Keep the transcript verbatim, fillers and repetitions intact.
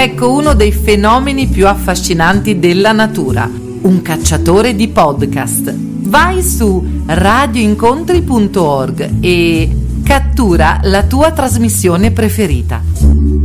Ecco uno dei fenomeni più affascinanti della natura, un cacciatore di podcast. Vai su radioincontri punto org e cattura la tua trasmissione preferita.